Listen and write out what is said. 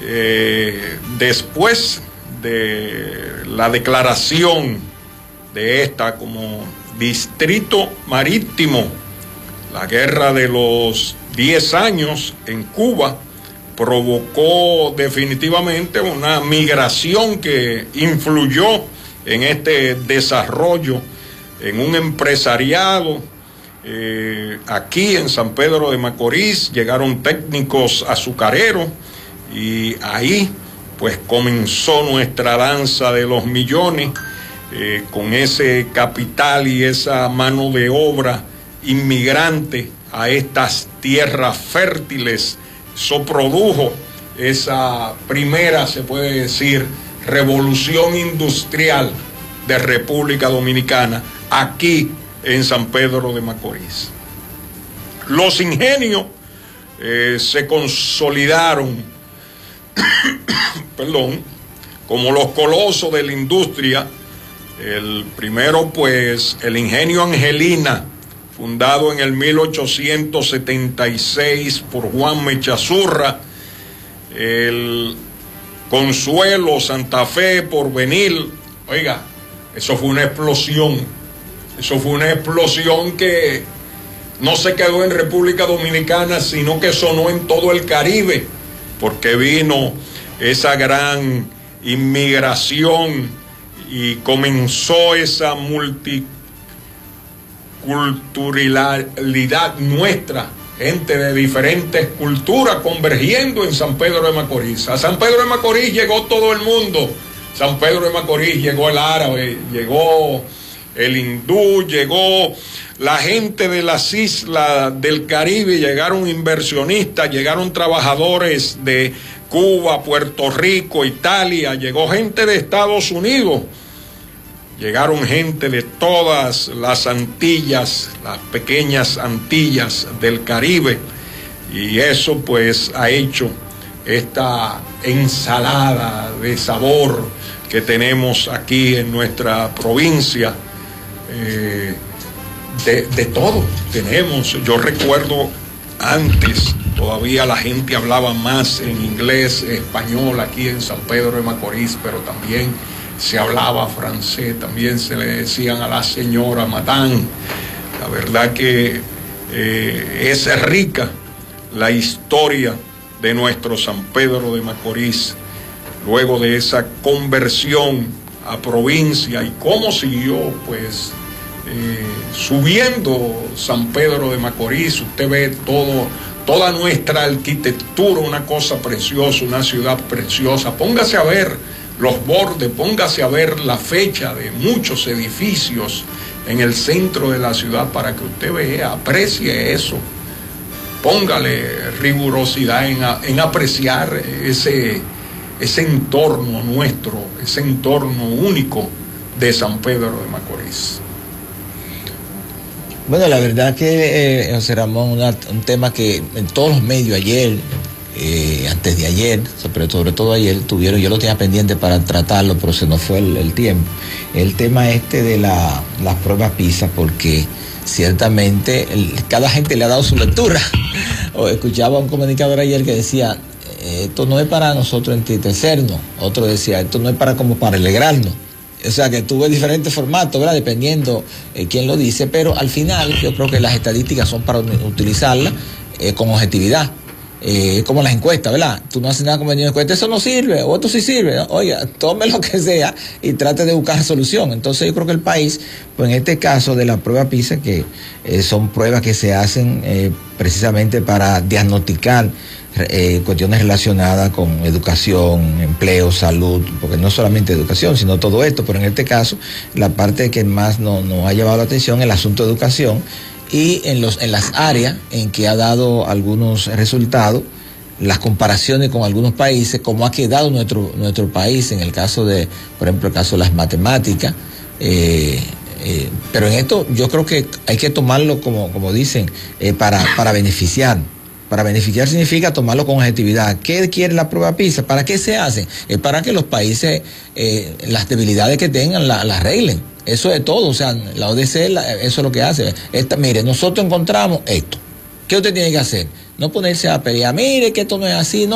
después de la declaración de esta como distrito marítimo, la guerra de los 10 años en Cuba provocó definitivamente una migración que influyó en este desarrollo, en un empresariado. Aquí en San Pedro de Macorís llegaron técnicos azucareros y ahí pues comenzó nuestra danza de los millones, con ese capital y esa mano de obra inmigrante a estas tierras fértiles. Eso produjo esa primera, se puede decir, revolución industrial de República Dominicana, aquí en San Pedro de Macorís. Los ingenios se consolidaron como los colosos de la industria. El primero, pues, el ingenio Angelina, fundado en el 1876 por Juan Mechazurra. El Consuelo, Santa Fe, Porvenir. Oiga, eso fue una explosión. Eso fue una explosión que no se quedó en República Dominicana, sino que sonó en todo el Caribe, porque vino esa gran inmigración y comenzó esa multiculturalidad nuestra, gente de diferentes culturas convergiendo en San Pedro de Macorís. A San Pedro de Macorís llegó todo el mundo. San Pedro de Macorís llegó el árabe, llegó el hindú, llegó la gente de las islas del Caribe, llegaron inversionistas, llegaron trabajadores de Cuba, Puerto Rico, Italia, llegó gente de Estados Unidos, llegaron gente de todas las Antillas, las pequeñas Antillas del Caribe, y eso pues ha hecho esta ensalada de sabor que tenemos aquí en nuestra provincia. De todo tenemos. Yo recuerdo antes todavía la gente hablaba más en inglés, español aquí en San Pedro de Macorís, pero también se hablaba francés, también se le decían a la señora madame. La verdad que es rica la historia de nuestro San Pedro de Macorís, luego de esa conversión a provincia, y cómo siguió pues subiendo San Pedro de Macorís. Usted ve toda nuestra arquitectura, una cosa preciosa, una ciudad preciosa. Póngase a ver los bordes, póngase a ver la fecha de muchos edificios en el centro de la ciudad para que usted vea, aprecie eso. Póngale rigurosidad en apreciar ese entorno nuestro, ese entorno único de San Pedro de Macorís. Bueno, la verdad que, José Ramón, un tema que en todos los medios ayer, antes de ayer, sobre todo ayer, yo lo tenía pendiente para tratarlo, pero se nos fue el tiempo. El tema de las pruebas PISA, porque ciertamente cada gente le ha dado su lectura. O escuchaba a un comunicador ayer que decía, esto no es para nosotros entristecernos. Otro decía, esto no es para alegrarnos. O sea, que tuve diferentes formatos, ¿verdad? Dependiendo quién lo dice, pero al final yo creo que las estadísticas son para utilizarlas con objetividad. Como las encuestas, ¿verdad? Tú no haces nada con venir encuesta, eso no sirve, o esto sí sirve, ¿no? Oiga, tome lo que sea y trate de buscar solución. Entonces yo creo que el país, pues en este caso de la prueba PISA, que son pruebas que se hacen precisamente para diagnosticar cuestiones relacionadas con educación, empleo, salud, porque no solamente educación, sino todo esto, pero en este caso la parte que más nos ha llevado la atención es el asunto de educación, y en las áreas en que ha dado algunos resultados, las comparaciones con algunos países, cómo ha quedado nuestro país en el caso de, por ejemplo, el caso de las matemáticas, pero en esto yo creo que hay que tomarlo como dicen, para beneficiar. Para beneficiar significa tomarlo con objetividad. ¿Qué quiere la prueba PISA? ¿Para qué se hace? Es para que los países, las debilidades que tengan, las arreglen. Eso es todo. O sea, la ODC, eso es lo que hace. Mire, nosotros encontramos esto. ¿Qué usted tiene que hacer? No ponerse a pelear. Mire, que esto no es así. No.